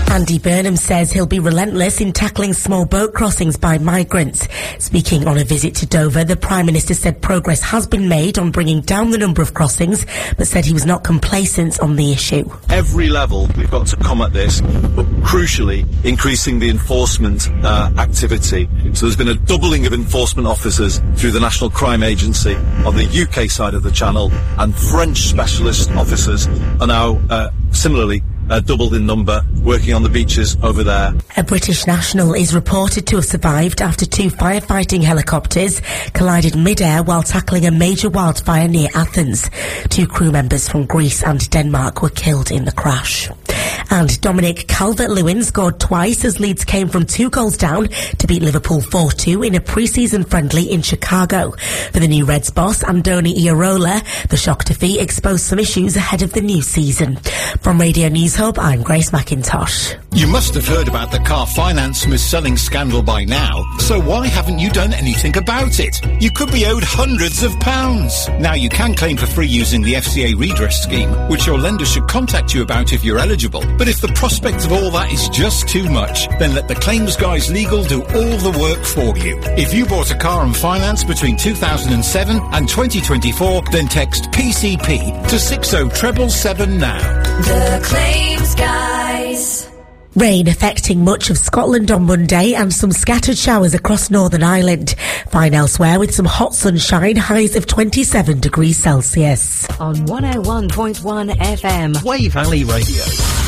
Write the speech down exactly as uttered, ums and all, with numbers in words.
Andy Burnham says he'll be relentless in tackling small boat crossings by migrants. Speaking on a visit to Dover, the Prime Minister said progress has been made on bringing down the number of crossings, but said he was not complacent on the issue. Every level we've got to come at this, but crucially increasing the enforcement uh, activity. So there's been a doubling of enforcement officers through the National Crime Agency on the U K side of the Channel, and French specialist officers are now uh, similarly Uh, doubled in number, working on the beaches over there. A British national is reported to have survived after two firefighting helicopters collided mid-air while tackling a major wildfire near Athens. Two crew members from Greece and Denmark were killed in the crash. And Dominic Calvert-Lewin scored twice as Leeds came from two goals down to beat Liverpool four two in a pre-season friendly in Chicago. For the new Reds boss, Andoni Iraola, the shock defeat exposed some issues ahead of the new season. From Radio News Hub, I'm Grace McIntosh. You must have heard about the car finance mis-selling scandal by now, so why haven't you done anything about it? You could be owed hundreds of pounds. Now, you can claim for free using the F C A redress scheme, which your lender should contact you about if you're eligible. But if the prospect of all that is just too much, then let the Claims Guys Legal do all the work for you. If you bought a car on finance between two thousand seven and twenty twenty-four, then text P C P to six oh seven seven now. The Claims Guys. Rain affecting much of Scotland on Monday and some scattered showers across Northern Ireland. Fine elsewhere with some hot sunshine, highs of twenty-seven degrees Celsius. On one oh one point one F M. Wave Valley Radio.